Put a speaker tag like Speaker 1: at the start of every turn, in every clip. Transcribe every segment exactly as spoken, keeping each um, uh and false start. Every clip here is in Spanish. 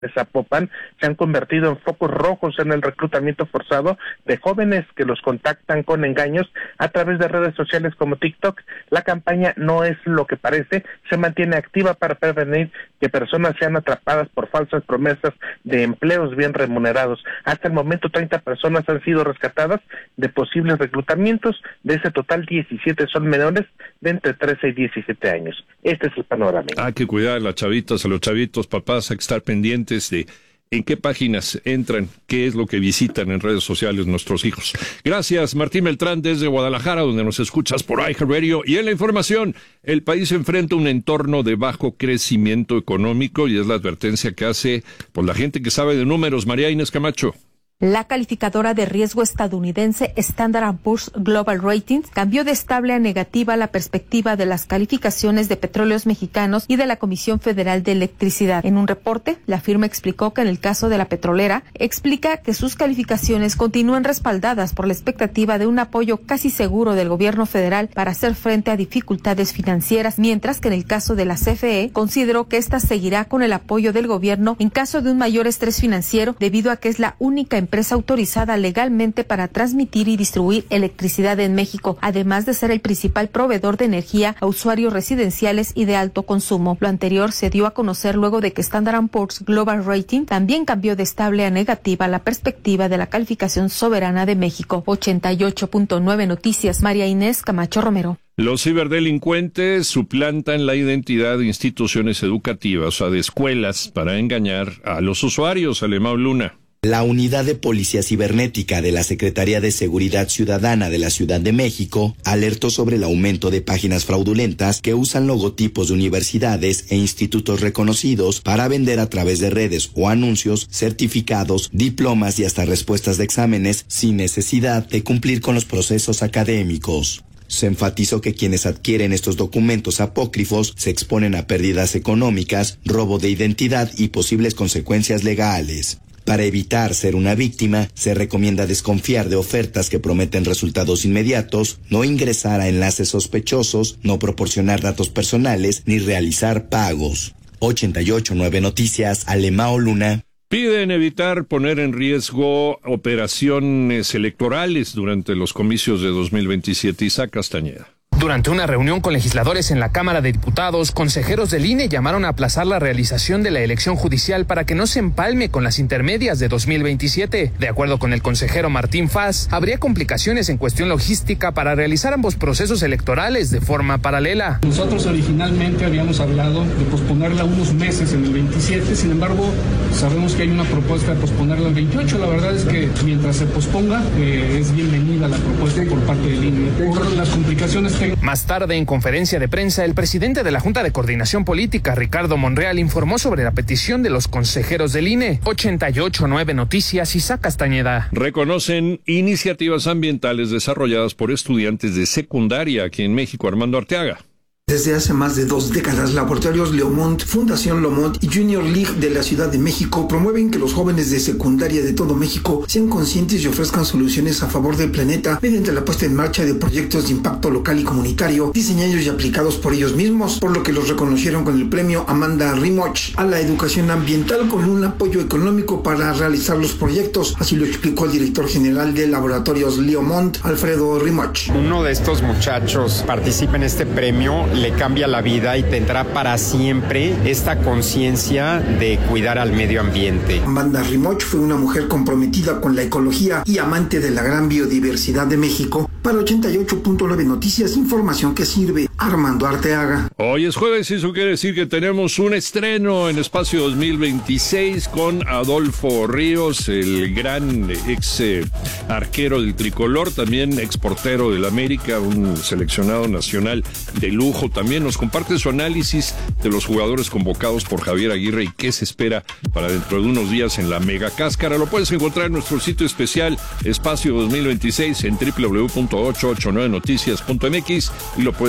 Speaker 1: de Zapopan se han convertido en focos rojos en el reclutamiento forzado de jóvenes que los contactan con engaños a través de redes sociales como TikTok. La campaña No es lo que parece se mantiene activa para prevenir que personas sean atrapadas por falsas promesas de empleos bien remunerados. Hasta el momento treinta personas han sido rescatadas de posibles reclutamientos. De ese total, diecisiete son menores de entre trece y diecisiete años. Este es el panorama.
Speaker 2: Hay que cuidar a las chavitas, a los chavitos, papás, hay que estar pendientes de en qué páginas entran, qué es lo que visitan en redes sociales nuestros hijos. Gracias, Martín Beltrán, desde Guadalajara, donde nos escuchas por iHeartRadio. Y en la información, el país enfrenta un entorno de bajo crecimiento económico y es la advertencia que hace por la gente que sabe de números. María Inés Camacho.
Speaker 3: La calificadora de riesgo estadounidense Standard and Poor's Global Ratings cambió de estable a negativa la perspectiva de las calificaciones de Petróleos Mexicanos y de la Comisión Federal de Electricidad. En un reporte, la firma explicó que en el caso de la petrolera, explica que sus calificaciones continúan respaldadas por la expectativa de un apoyo casi seguro del gobierno federal para hacer frente a dificultades financieras, mientras que en el caso de la C F E, consideró que ésta seguirá con el apoyo del gobierno en caso de un mayor estrés financiero, debido a que es la única empresa empresa autorizada legalmente para transmitir y distribuir electricidad en México, además de ser el principal proveedor de energía a usuarios residenciales y de alto consumo. Lo anterior se dio a conocer luego de que Standard and Poor's Global Rating también cambió de estable a negativa la perspectiva de la calificación soberana de México. ochenta y ocho punto nueve Noticias, María Inés Camacho Romero.
Speaker 2: Los ciberdelincuentes suplantan la identidad de instituciones educativas, o sea, de escuelas, para engañar a los usuarios. Alemão Luna.
Speaker 4: La Unidad de Policía Cibernética de la Secretaría de Seguridad Ciudadana de la Ciudad de México alertó sobre el aumento de páginas fraudulentas que usan logotipos de universidades e institutos reconocidos para vender a través de redes o anuncios, certificados, diplomas y hasta respuestas de exámenes sin necesidad de cumplir con los procesos académicos. Se enfatizó que quienes adquieren estos documentos apócrifos se exponen a pérdidas económicas, robo de identidad y posibles consecuencias legales. Para evitar ser una víctima, se recomienda desconfiar de ofertas que prometen resultados inmediatos, no ingresar a enlaces sospechosos, no proporcionar datos personales ni realizar pagos. ochenta y ocho punto nueve Noticias, Alemão Luna.
Speaker 2: Piden evitar poner en riesgo operaciones electorales durante los comicios de dos mil veintisiete. Isaac Castañeda.
Speaker 5: Durante una reunión con legisladores en la Cámara de Diputados, consejeros del I N E llamaron a aplazar la realización de la elección judicial para que no se empalme con las intermedias de dos mil veintisiete. De acuerdo con el consejero Martín Faz, habría complicaciones en cuestión logística para realizar ambos procesos electorales de forma paralela.
Speaker 6: Nosotros originalmente habíamos hablado de posponerla unos meses en el veintisiete, sin embargo, sabemos que hay una propuesta de posponerla en veintiocho. La verdad es que mientras se posponga, eh, es bienvenida la propuesta por parte del I N E. Por las complicaciones técnicas.
Speaker 5: Más tarde, en conferencia de prensa, el presidente de la Junta de Coordinación Política, Ricardo Monreal, informó sobre la petición de los consejeros del I N E. ochenta y ocho punto nueve Noticias, Isaac Castañeda.
Speaker 2: Reconocen iniciativas ambientales desarrolladas por estudiantes de secundaria aquí en México. Armando Arteaga.
Speaker 7: Desde hace más de dos décadas, Laboratorios Leomont, Fundación Lomont y Junior League de la Ciudad de México promueven que los jóvenes de secundaria de todo México sean conscientes y ofrezcan soluciones a favor del planeta mediante la puesta en marcha de proyectos de impacto local y comunitario, diseñados y aplicados por ellos mismos, por lo que los reconocieron con el premio Amanda Rimoch a la educación ambiental con un apoyo económico para realizar los proyectos. Así lo explicó el director general de Laboratorios Leomont, Alfredo Rimoch.
Speaker 8: Uno de estos muchachos participa en este premio, le cambia la vida y tendrá para siempre esta conciencia de cuidar al medio ambiente.
Speaker 7: Amanda Rimoch fue una mujer comprometida con la ecología y amante de la gran biodiversidad de México. Para ochenta y ocho punto nueve Noticias, información que sirve. Armando Arteaga.
Speaker 2: Hoy es jueves y eso quiere decir que tenemos un estreno en Espacio dos mil veintiséis con Adolfo Ríos, el gran ex eh, arquero del tricolor, también ex portero del América, un seleccionado nacional de lujo. También nos comparte su análisis de los jugadores convocados por Javier Aguirre y qué se espera para dentro de unos días en la Mega Cáscara. Lo puedes encontrar en nuestro sitio especial Espacio dos mil veintiséis en doble u doble u doble u punto ochocientos ochenta y nueve noticias punto m x y lo puedes escuchar a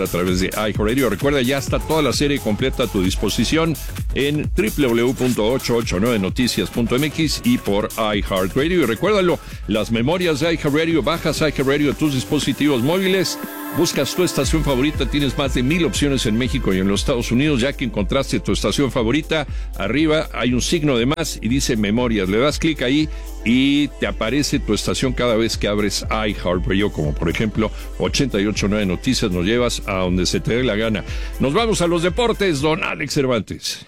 Speaker 2: a través de iHeartRadio. Recuerda, ya está toda la serie completa a tu disposición en doble u doble u doble u punto ocho ocho nueve noticias punto m x y por iHeartRadio. Y recuérdalo, las memorias de iHeartRadio, bajas iHeartRadio a tus dispositivos móviles, buscas tu estación favorita, tienes más de mil opciones en México y en los Estados Unidos. Ya que encontraste tu estación favorita, arriba hay un signo de más y dice memorias. Le das clic ahí y te aparece tu estación cada vez que abres iHeartRadio, como por ejemplo ochenta y ocho punto nueve Noticias. Nos llevas a donde se te dé la gana. Nos vamos a los deportes, don Alex Cervantes.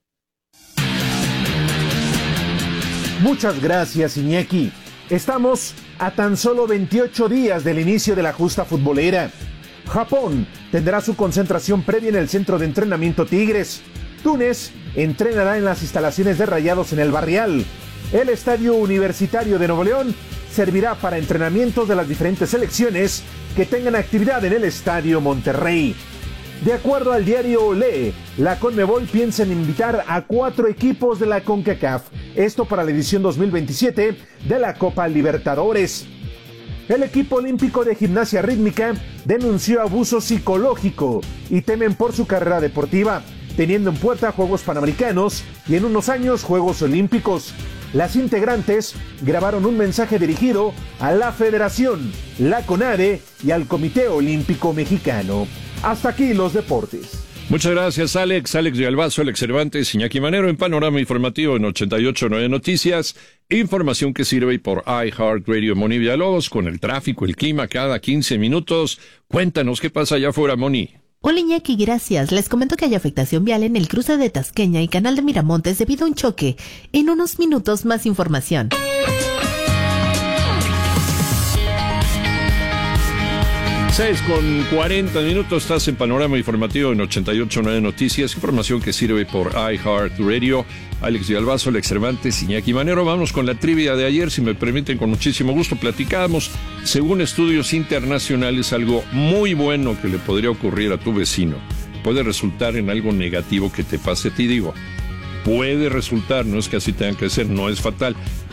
Speaker 9: Muchas gracias, Iñaki. Estamos a tan solo veintiocho días del inicio de la justa futbolera. Japón tendrá su concentración previa en el centro de entrenamiento Tigres. Túnez entrenará en las instalaciones de Rayados en el Barrial. El Estadio Universitario de Nuevo León servirá para entrenamientos de las diferentes selecciones que tengan actividad en el Estadio Monterrey. De acuerdo al diario Olé, la Conmebol piensa en invitar a cuatro equipos de la CONCACAF, esto para la edición dos mil veintisiete de la Copa Libertadores. El equipo olímpico de gimnasia rítmica denunció abuso psicológico y temen por su carrera deportiva, teniendo en puerta Juegos Panamericanos y en unos años Juegos Olímpicos. Las integrantes grabaron un mensaje dirigido a la Federación, la CONADE y al Comité Olímpico Mexicano. Hasta aquí los deportes.
Speaker 2: Muchas gracias, Alex. Alex de Albazo, Alex Cervantes, Iñaki Manero en Panorama Informativo en ochenta y ocho punto nueve Noticias. Información que sirve por iHeartRadio. Moni Villalobos, con el tráfico, el clima cada quince minutos. Cuéntanos qué pasa allá afuera, Moni.
Speaker 10: Hola, Iñaki, gracias. Les comento que hay afectación vial en el cruce de Tasqueña y Canal de Miramontes debido a un choque. En unos minutos más información.
Speaker 2: seis con cuarenta minutos, estás en Panorama Informativo en ochenta y ocho punto nueve Noticias, información que sirve por iHeartRadio. Alex de Albazo, Alex Cervantes, Iñaki Manero. Vamos con la trivia de ayer, si me permiten, con muchísimo gusto. Platicábamos, según estudios internacionales, algo muy bueno que le podría ocurrir a tu vecino. Puede resultar en algo negativo que te pase a ti, digo. Puede resultar, no es que así tenga que ser, no es fatal.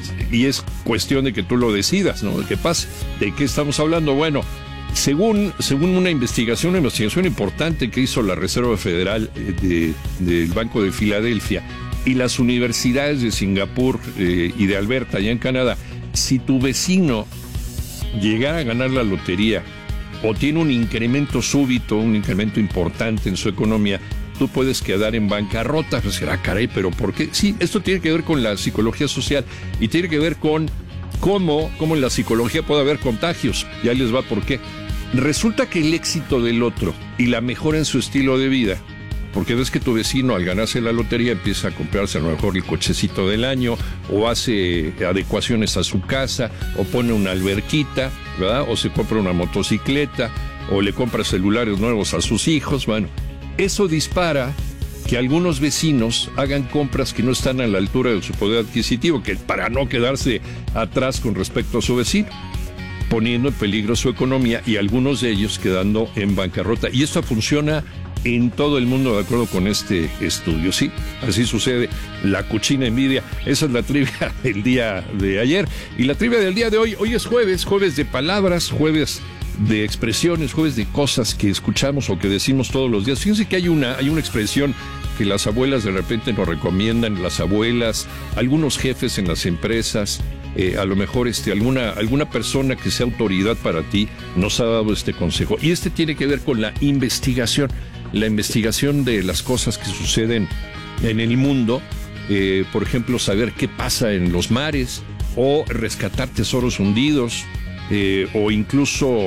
Speaker 2: Y es cuestión de que tú lo decidas, ¿no? De qué pase. ¿De qué estamos hablando? Bueno, Según, según una investigación, una investigación importante que hizo la Reserva Federal de, del Banco de Filadelfia y las universidades de Singapur eh, y de Alberta, allá en Canadá, si tu vecino llegara a ganar la lotería o tiene un incremento súbito, un incremento importante en su economía, tú puedes quedar en bancarrota. Pues será, caray, ¿pero por qué? Sí, esto tiene que ver con la psicología social y tiene que ver con cómo, cómo en la psicología puede haber contagios. Ya les va por qué. Resulta que el éxito del otro y la mejora en su estilo de vida, porque ves que tu vecino al ganarse la lotería empieza a comprarse a lo mejor el cochecito del año, o hace adecuaciones a su casa, o pone una alberquita, ¿verdad? O se compra una motocicleta, o le compra celulares nuevos a sus hijos. Bueno, eso dispara que algunos vecinos hagan compras que no están a la altura de su poder adquisitivo, que para no quedarse atrás con respecto a su vecino, poniendo en peligro su economía y algunos de ellos quedando en bancarrota. Y esto funciona en todo el mundo, de acuerdo con este estudio. Sí, así sucede. La cochina envidia. Esa es la trivia del día de ayer. Y la trivia del día de hoy, hoy es jueves, jueves de palabras, jueves de expresiones, jueves de cosas que escuchamos o que decimos todos los días. Fíjense que hay una, hay una expresión que las abuelas de repente nos recomiendan, las abuelas, algunos jefes en las empresas, eh, a lo mejor este, alguna, alguna persona que sea autoridad para ti nos ha dado este consejo. Y este tiene que ver con la investigación, la investigación de las cosas que suceden en el mundo, eh, por ejemplo, saber qué pasa en los mares, o rescatar tesoros hundidos, eh, o incluso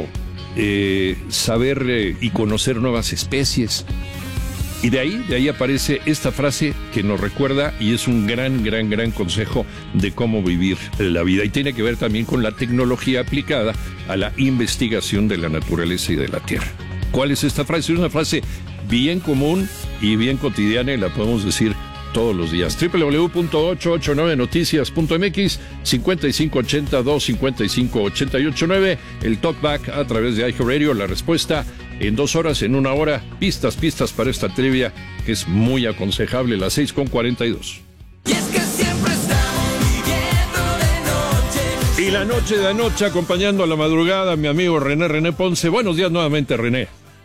Speaker 2: eh, saber eh, y conocer nuevas especies. Y de ahí, de ahí aparece esta frase que nos recuerda y es un gran, gran, gran consejo de cómo vivir la vida. Y tiene que ver también con la tecnología aplicada a la investigación de la naturaleza y de la tierra. ¿Cuál es esta frase? Es una frase bien común y bien cotidiana y la podemos decir todos los días. doble u doble u doble u punto ocho ocho nueve noticias punto m x, cincuenta y cinco ochenta, dos cincuenta y cinco ochenta y ocho nueve, el talkback a través de iHeartRadio, la respuesta en dos horas, en una hora, pistas, pistas para esta trivia que es muy aconsejable, las seis con cuarenta y dos.
Speaker 11: Y es que siempre estamos viviendo de noche.
Speaker 2: Y la noche de anoche acompañando a la madrugada, mi amigo René, René Ponce. Buenos días nuevamente, René.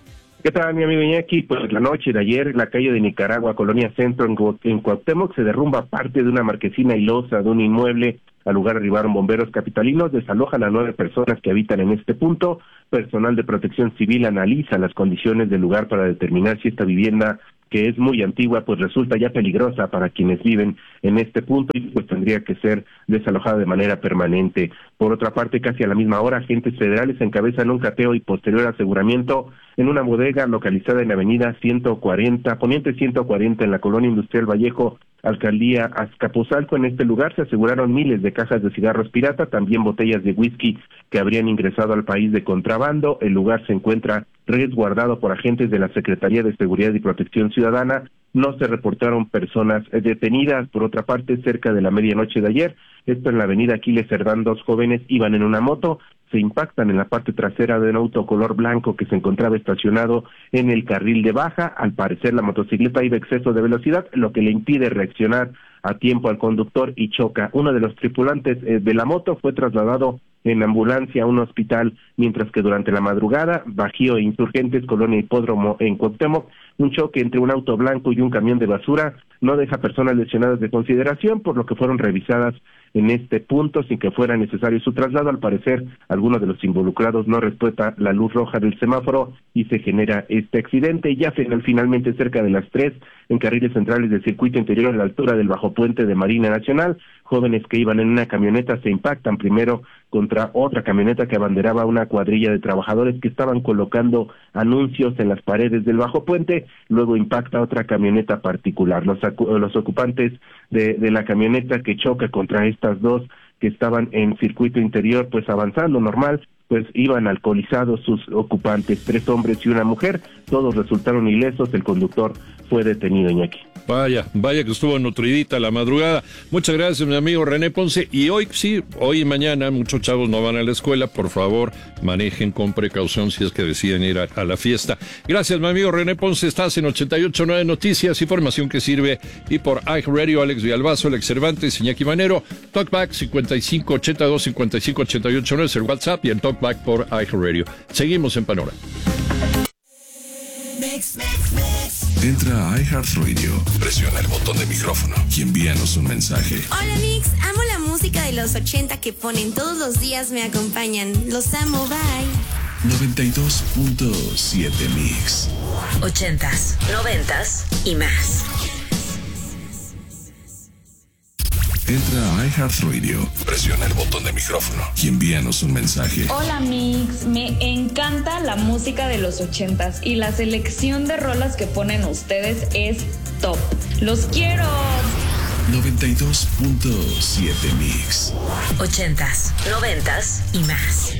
Speaker 12: ¿Qué tal, mi amigo Iñaki? Pues la noche de ayer, en la calle de Nicaragua, Colonia Centro, en, Gu- en Cuauhtémoc, se derrumba parte de una marquesina y losa de un inmueble. Al lugar arribaron bomberos capitalinos, desalojan a nueve personas que habitan en este punto. Personal de protección civil analiza las condiciones del lugar para determinar si esta vivienda, que es muy antigua, pues resulta ya peligrosa para quienes viven en este punto y pues tendría que ser desalojada de manera permanente. Por otra parte, casi a la misma hora, agentes federales encabezan un cateo y posterior aseguramiento en una bodega localizada en avenida ciento cuarenta, poniente ciento cuarenta en la colonia industrial Vallejo, alcaldía Azcapotzalco. En este lugar se aseguraron miles de cajas de cigarros pirata, también botellas de whisky que habrían ingresado al país de contrabando. El lugar se encuentra resguardado por agentes de la Secretaría de Seguridad y Protección Ciudadana. No se reportaron personas detenidas. Por otra parte, cerca de la medianoche de ayer, esto en la avenida Aquiles Cerdán, dos jóvenes iban en una moto, se impactan en la parte trasera de un auto color blanco que se encontraba estacionado en el carril de baja. Al parecer la motocicleta iba a exceso de velocidad, lo que le impide reaccionar a tiempo al conductor y choca. Uno de los tripulantes eh, de la moto fue trasladado en ambulancia a un hospital, mientras que durante la madrugada, Bajío e Insurgentes, Colonia Hipódromo en Cuauhtémoc, un choque entre un auto blanco y un camión de basura no deja personas lesionadas de consideración, por lo que fueron revisadas en este punto sin que fuera necesario su traslado. Al parecer, alguno de los involucrados no respeta la luz roja del semáforo y se genera este accidente. Ya final, finalmente cerca de las tres, en carriles centrales del circuito interior a la altura del bajo puente de Marina Nacional, jóvenes que iban en una camioneta se impactan primero contra otra camioneta que abanderaba una cuadrilla de trabajadores que estaban colocando anuncios en las paredes del bajo puente, luego impacta otra camioneta particular. Los, los ocupantes de, de la camioneta que choca contra estas dos que estaban en circuito interior, pues avanzando normal, pues iban alcoholizados sus ocupantes, tres hombres y una mujer, todos resultaron ilesos, el conductor fue detenido, Iñaki.
Speaker 2: Vaya, vaya que estuvo nutridita la madrugada. Muchas gracias, mi amigo René Ponce. Y hoy, sí, hoy y mañana, muchos chavos no van a la escuela. Por favor, manejen con precaución si es que deciden ir a, a la fiesta. Gracias, mi amigo René Ponce. Estás en ochenta y ocho punto nueve Noticias, información que sirve. Y por iHeartRadio, Alex Villalbazo, Alex Cervantes, Iñaki Manero. Talkback cincuenta y cinco ochenta y dos cincuenta y cinco ochenta y ocho nueve es el WhatsApp y el Talkback por iHeartRadio. Seguimos en Panorama.
Speaker 11: Mix, mix, mix.
Speaker 13: Entra a iHeartRadio, presiona el botón de micrófono y envíanos un mensaje.
Speaker 14: Hola Mix, amo la música de los ochenta que ponen todos los días, me acompañan. Los amo, bye.
Speaker 13: noventa y dos punto siete Mix.
Speaker 15: Ochentas, noventas y más.
Speaker 13: Entra a iHeartRadio, presiona el botón de micrófono y envíanos un mensaje.
Speaker 16: Hola Mix, me encanta la música de los ochentas y la selección de rolas que ponen ustedes es top. ¡Los quiero!
Speaker 13: noventa y dos punto siete Mix.
Speaker 15: Ochentas, noventas y más.